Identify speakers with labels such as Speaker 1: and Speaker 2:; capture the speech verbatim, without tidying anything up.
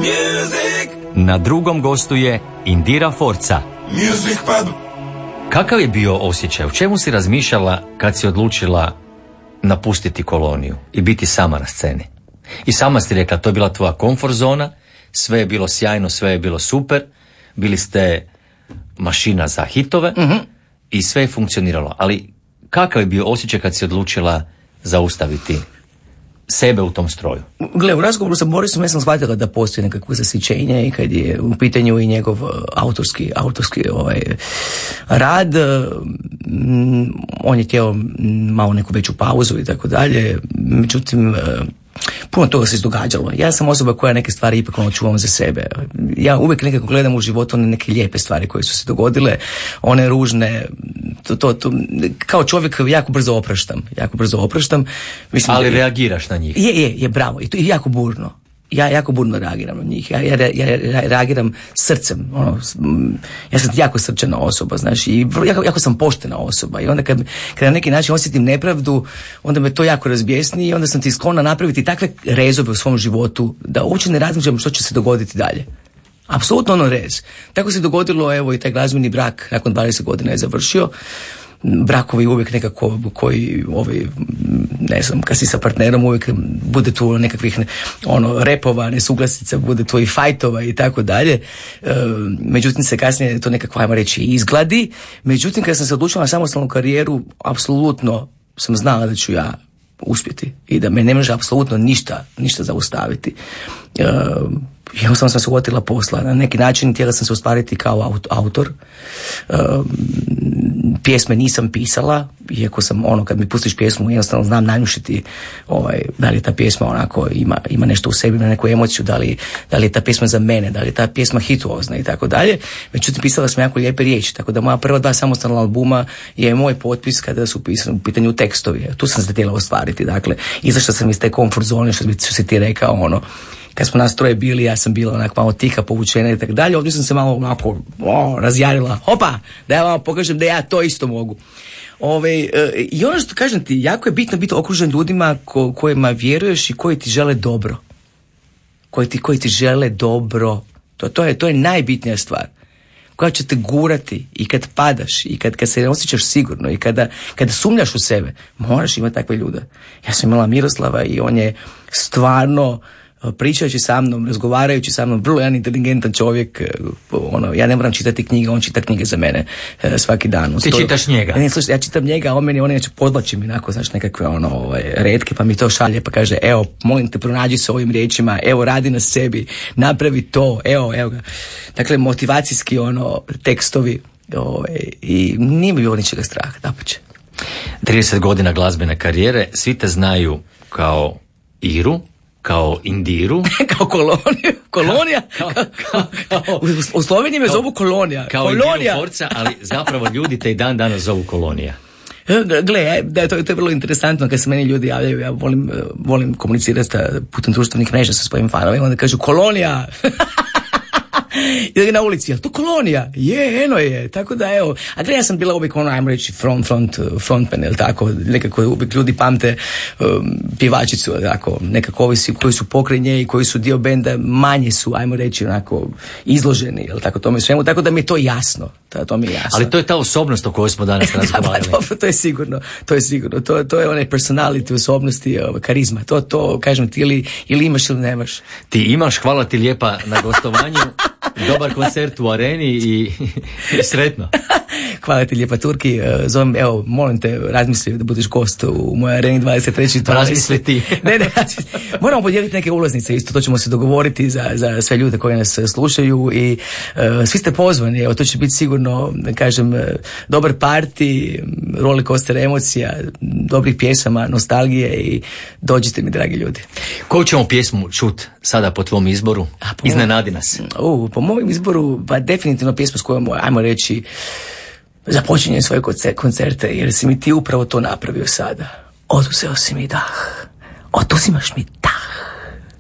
Speaker 1: Music.
Speaker 2: Na drugom gostu je Indira Forca.
Speaker 1: Music pub.
Speaker 2: Kakav je bio osjećaj? O čemu si razmišljala kad si odlučila napustiti koloniju i biti sama na sceni? I sama si rekla, to je bila tvoja komfort zona, sve je bilo sjajno, sve je bilo super, bili ste mašina za hitove, mm-hmm. i sve je funkcioniralo. Ali kakav je bio osjećaj kad si odlučila zaustaviti sebe u tom stroju?
Speaker 3: Gle, u razgovoru sa Borisom ja sam shvatila da postoji nekakvo zasićenje i kad je u pitanju i njegov autorski, autorski ovaj, rad, on je htio malo neku veću pauzu i tako dalje, međutim puno toga se izdogađalo. Ja sam osoba koja neke stvari ipak ono čuvam za sebe. Ja uvijek nekako gledam u životu one neke lijepe stvari koje su se dogodile, one ružne, to, to, to, kao čovjek jako brzo opraštam, jako brzo opraštam. Mislim,
Speaker 2: ali
Speaker 3: da,
Speaker 2: reagiraš na njih.
Speaker 3: Je, je, je, bravo. I to je jako burno. Ja jako burno reagiram na njih. Ja, ja, ja reagiram srcem. Ono, ja sam jako srčana osoba, znaš, i jako, jako sam poštena osoba. I onda kad, kad na neki način osjetim nepravdu, onda me to jako razbjesni i onda sam ti sklona napraviti takve rezove u svom životu da uopće ne razmišljam što će se dogoditi dalje. Apsolutno ono rez. Tako se dogodilo, evo, i taj glazbeni brak nakon dvadeset godina je završio. Brakovi uvijek nekako koji ovi, ne znam, kad si sa partnerom uvijek bude tu nekakvih ono repova, nesuglasica, bude tu i fajtova i tako dalje. E, međutim se kasnije to nekako, ajmo reći, izgladi. Međutim kad sam se odlučila na samostalnu karijeru, apsolutno sam znala da ću ja uspjeti i da me ne može apsolutno ništa, ništa zaustaviti. E, jednostavno sam se uhvatila posla. Na neki način htjela sam se ostvariti kao autor. E, pjesme nisam pisala, iako sam ono, kad mi pustiš pjesmu, jednostavno znam nanjušiti ovaj, da li ta pjesma onako ima, ima nešto u sebi, ima neku emociju, da li, da li je ta pjesma za mene, da li je ta pjesma hituozna i tako dalje. Međutim, pisala sam jako lijepe riječi, tako da moja prva dva samostalna albuma je moj potpis kada su pisani u pitanju tekstovi. Tu sam se htjela ostvariti, dakle, izašla sam iz te komfort zone, što, što si ti rekao, ono, kad smo nas troje bili, ja sam bila onako malo tiha, povučena i tako dalje, ovdje sam se malo onako o, razjarila, hopa, da ja vam pokažem da ja to isto mogu. Ove, e, i ono što kažem ti, jako je bitno biti okružen ljudima ko, kojima vjeruješ i koji ti žele dobro. Koji ti, koji ti žele dobro. To, to, je, to je najbitnija stvar. Koja će te gurati i kad padaš i kad, kad se ne osjećaš sigurno i kada, kada sumnjaš u sebe, moraš imati takve ljude. Ja sam imala Miroslava i on je stvarno pričajući sa mnom, razgovarajući sa mnom, vrlo jedan inteligentan čovjek, ono, ja ne moram čitati knjige, on čita knjige za mene e, svaki dan.
Speaker 2: Ti čitaš njega?
Speaker 3: Ne, slušaj, ja čitam njega, a on meni, on neće podlači mi onako, znaš, nekakve ono, ovaj, retke, pa mi to šalje, pa kaže, evo, molim te, pronađi se ovim riječima, evo, radi na sebi, napravi to, evo, evo ga. Dakle, motivacijski, ono, tekstovi, ovaj, i nije mi bilo ničega straha, dapače.
Speaker 2: trideset godina glazbene karijere, svi te znaju kao Iru, kao Indiru,
Speaker 3: kao koloniju, kolonija,
Speaker 2: kao, kao, kao, kao,
Speaker 3: u, u Sloveniji me zovu kolonija,
Speaker 2: kao
Speaker 3: kolonija.
Speaker 2: Indiru Forca, ali zapravo ljudi te i dan danas zovu kolonija.
Speaker 3: Gle, da, to, to je vrlo interesantno kad se meni ljudi javljaju, ja volim, volim komunicirati putem društvenih mreža sa svojim fanovima, onda kažu kolonija. I na ulici, jel to kolonija? Je, eno je, tako da evo. A gledaj, ja sam bila uvijek ono, ajmo reći, front, front, frontman, jel tako, nekako uvijek ljudi pamte um, pjevačicu, tako, nekako ovi si, koji su pokraj nje i koji su dio benda, manje su, ajmo reći, onako, izloženi, jel tako, tome svemu, tako da mi je to jasno, to, to mi je jasno.
Speaker 2: Ali to je ta osobnost o kojoj smo danas razgovarali.
Speaker 3: Da, pa, dobro, to je sigurno, to je sigurno, to, to je onaj personality, osobnosti, karizma, to, to, kažem ti, ili, ili imaš ili nemaš.
Speaker 2: Ti imaš, hvala ti lijepa na gostovanju. Dobar koncert u areni i, i sretno.
Speaker 3: Hvala ti lijepa, Turki. Zovem, evo, molim te, razmisli da budeš gost u mojoj areni dvadeset treći
Speaker 2: Razmisli ti.
Speaker 3: ne, ne, moramo podijeliti neke ulaznice, isto to ćemo se dogovoriti za, za sve ljude koji nas slušaju i uh, svi ste pozvani, evo, to će biti sigurno, kažem, dobar party, roller coaster emocija, dobrih pjesama, nostalgije i dođite mi, dragi ljudi.
Speaker 2: Koju ćemo pjesmu čut sada po tvom izboru? A, po Iznenadi nas.
Speaker 3: Uh, po mom izboru, pa definitivno pjesma s kojom, ajmo reći, započinjem svoje koncerte, jer si mi ti upravo to napravio sada. Oduzeo si mi dah. Oduzimaš mi dah.